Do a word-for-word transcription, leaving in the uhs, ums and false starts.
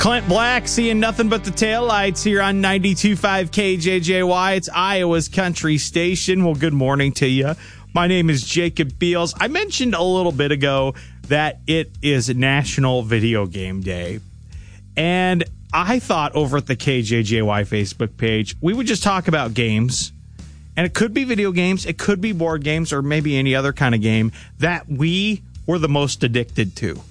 Clint Black seeing nothing but the taillights here on ninety-two point five K J J Y. It's Iowa's country station. Well, good morning to you. My name is Jacob Beals. I mentioned a little bit ago that it is National Video Game Day. And I thought over at the K J J Y Facebook page, we would just talk about games. And it could be video games, it could be board games, or maybe any other kind of game that we were the most addicted to.